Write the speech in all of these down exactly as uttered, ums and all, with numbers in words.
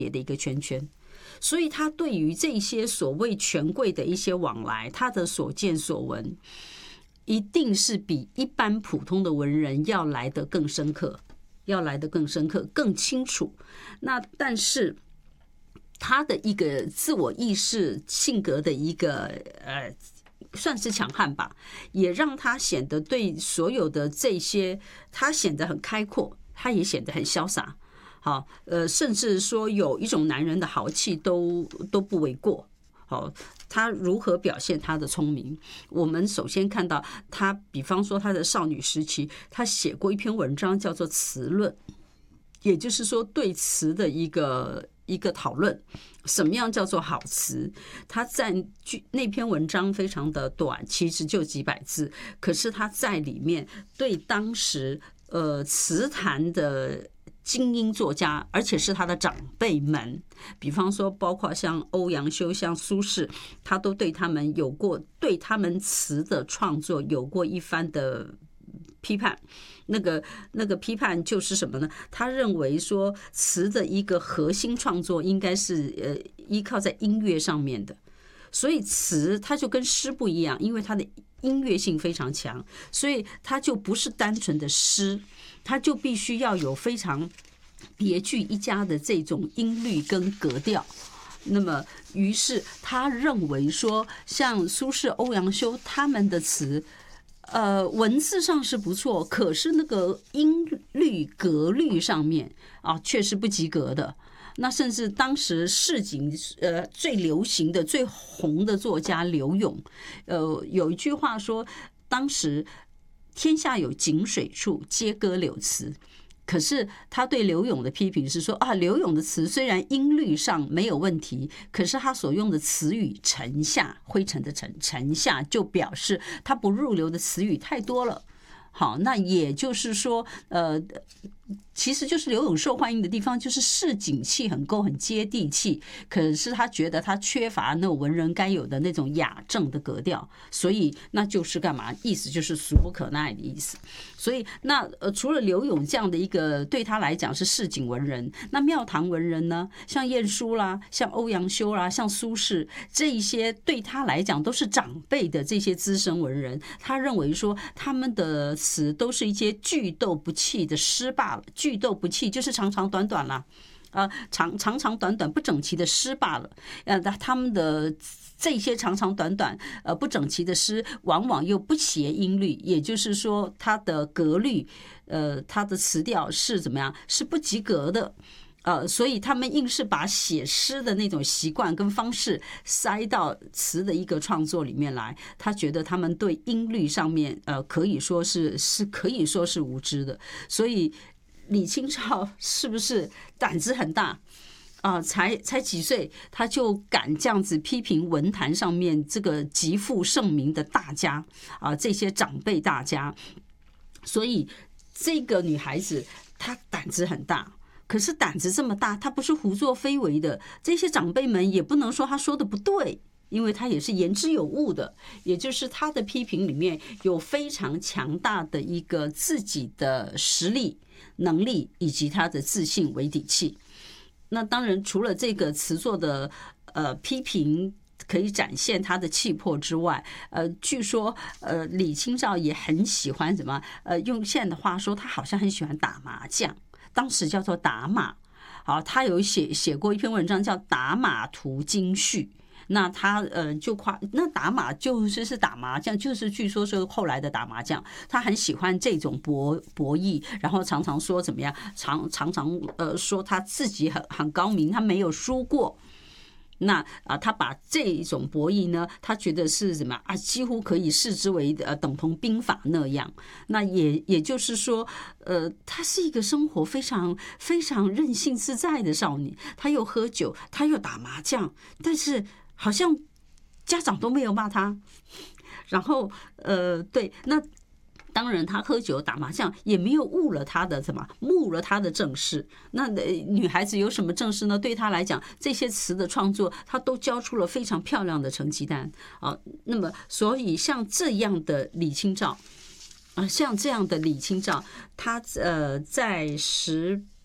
的一个圈圈。所以他对于这些所谓权贵的一些往来，他的所见所闻，一定是比一般普通的文人要来得更深刻，要来得更深刻、更清楚。那但是他的一个自我意识、性格的一个呃，算是强悍吧，也让他显得对所有的这些，他显得很开阔，他也显得很潇洒。好，呃，甚至说有一种男人的豪气都都不为过。好，他如何表现他的聪明？我们首先看到他，比方说他的少女时期，他写过一篇文章叫做《词论》，也就是说对词的一个一个讨论。什么样叫做好词？他在那篇文章非常的短，其实就几百字，可是他在里面对当时呃词坛的精英作家，而且是他的长辈们，比方说包括像欧阳修、像苏轼，他都对他们有过对他们词的创作有过一番的批判。那个那个批判就是什么呢？他认为说词的一个核心创作应该是呃依靠在音乐上面的，所以词它就跟诗不一样，因为它的音乐性非常强，所以它就不是单纯的诗，它就必须要有非常别具一家的这种音律跟格调。那么于是他认为说，像苏轼、欧阳修他们的词呃，文字上是不错，可是那个音律格律上面啊，却是不及格的。那甚至当时市井呃最流行的、最红的作家柳永，呃，有一句话说，当时天下有井水处，皆歌柳词。可是他对柳永的批评是说啊，柳永的词虽然音律上没有问题，可是他所用的词语沉下，灰尘的沉沉下，就表示他不入流的词语太多了。好，那也就是说，呃，其实就是柳永受欢迎的地方，就是市井气很够，很接地气。可是他觉得他缺乏那种文人该有的那种雅正的格调，所以那就是干嘛？意思就是俗不可耐的意思。所以那呃，除了柳永这样的一个对他来讲是市井文人，那庙堂文人呢，像晏殊啦，像欧阳修啦，像苏轼，这一些对他来讲都是长辈的这些资深文人，他认为说他们的词都是一些句斗不气的诗罢了，句斗不气就是长长短短啦，呃，长长长短短不整齐的诗罢了。呃，他们的这些长长短短呃不整齐的诗，往往又不协音律，也就是说，它的格律，呃，它的词调是怎么样？是不及格的。呃，所以他们硬是把写诗的那种习惯跟方式塞到词的一个创作里面来。他觉得他们对音律上面，呃，可以说是是可以说是无知的。所以李清照是不是胆子很大啊、呃？才才几岁，他就敢这样子批评文坛上面这个极负盛名的大家啊、呃，这些长辈大家。所以这个女孩子她胆子很大。可是胆子这么大，他不是胡作非为的。这些长辈们也不能说他说的不对，因为他也是言之有物的。也就是他的批评里面有非常强大的一个自己的实力、能力以及他的自信为底气。那当然，除了这个词作的呃批评可以展现他的气魄之外，呃，据说呃李清照也很喜欢什么？呃，用现在的话说，他好像很喜欢打麻将。当时叫做打马，好，他有写写过一篇文章叫《打马图金序》。那他呃就夸那打马就是是打麻将，就是据说是后来的打麻将。他很喜欢这种博博弈，然后常常说怎么样，常常常呃说他自己很很高明，他没有输过。那啊，他把这种博弈呢，他觉得是什么啊？几乎可以视之为呃等同兵法那样。那也也就是说，呃，她是一个生活非常非常任性自在的少女。她又喝酒，她又打麻将，但是好像家长都没有骂她。然后呃，对，那。当然，他喝酒打麻将也没有误了他的什么，误了他的正事。那女孩子有什么正事呢？对他来讲，这些词的创作，他都交出了非常漂亮的成绩单啊。那么，所以像这样的李清照啊，像这样的李清照，她呃在十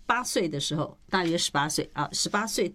八岁的时候，大约十八岁啊，十八岁